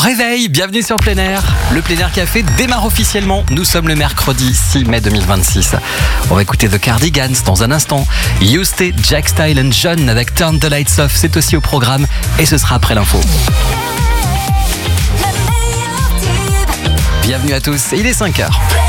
Réveil, bienvenue sur Plein Air. Le Plein Air Café démarre officiellement. Nous sommes le mercredi 6 mai 2026. On va écouter The Cardigans dans un instant. Yousté, Jack Style and John avec Turn the Lights Off, c'est aussi au programme et ce sera après l'info. Bienvenue à tous, il est 5h.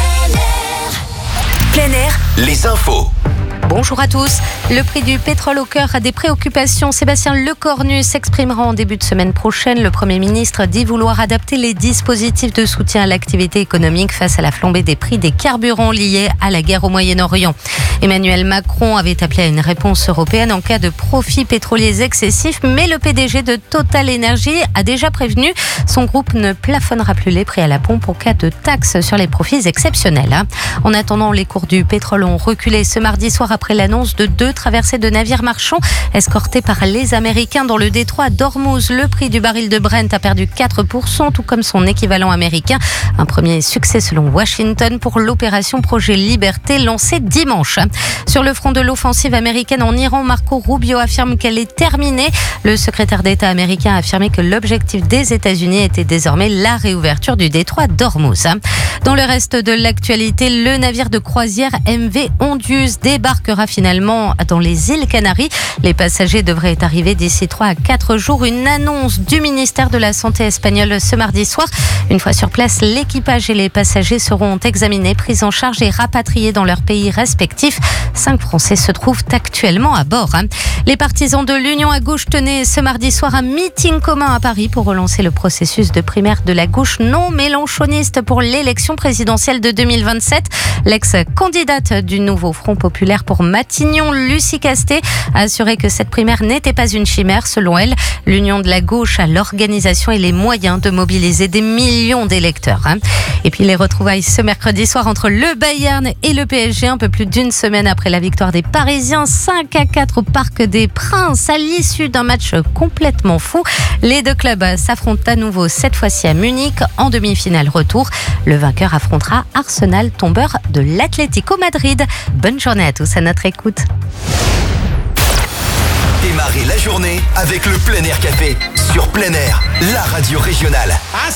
Plein Air, les infos. Bonjour à tous. Le prix du pétrole au cœur a des préoccupations. Sébastien Lecornu s'exprimera en début de semaine prochaine. Le Premier ministre dit vouloir adapter les dispositifs de soutien à l'activité économique face à la flambée des prix des carburants liés à la guerre au Moyen-Orient. Emmanuel Macron avait appelé à une réponse européenne en cas de profits pétroliers excessifs, mais le PDG de Total Energy a déjà prévenu. Son groupe ne plafonnera plus les prix à la pompe en cas de taxes sur les profits exceptionnels. En attendant, les cours du pétrole ont reculé ce mardi soir après l'annonce de 2 traversées de navires marchands escortés par les Américains dans le détroit d'Ormuz. Le prix du baril de Brent a perdu 4%, tout comme son équivalent américain. Un premier succès selon Washington pour l'opération Projet Liberté lancée dimanche. Sur le front de l'offensive américaine en Iran, Marco Rubio affirme qu'elle est terminée. Le secrétaire d'État américain a affirmé que l'objectif des États-Unis était désormais la réouverture du détroit d'Ormuz. Dans le reste de l'actualité, le navire de croisière MV Ondius débarquera finalement dans les îles Canaries. Les passagers devraient arriver d'ici 3 à 4 jours. Une annonce du ministère de la Santé espagnol ce mardi soir. Une fois sur place, l'équipage et les passagers seront examinés, pris en charge et rapatriés dans leurs pays respectifs. 5 Français se trouvent actuellement à bord. Les partisans de l'Union à gauche tenaient ce mardi soir un meeting commun à Paris pour relancer le processus de primaire de la gauche non mélenchoniste pour l'élection présidentielle de 2027. L'ex-candidate du nouveau Front populaire pour Matignon, Lucie Castet, a assuré que cette primaire n'était pas une chimère. Selon elle, l'Union de la gauche a l'organisation et les moyens de mobiliser des millions d'électeurs. Et puis les retrouvailles ce mercredi soir entre le Bayern et le PSG, un peu plus d'une semaine après la victoire des Parisiens, 5-4 au Parc des Princes, à l'issue d'un match complètement fou. Les deux clubs s'affrontent à nouveau, cette fois-ci à Munich, en demi-finale retour. Le vainqueur affrontera Arsenal, tombeur de l'Atlético Madrid. Bonne journée à tous à notre écoute. Démarrez la journée avec le Plein Air Café sur Plein Air, la radio régionale.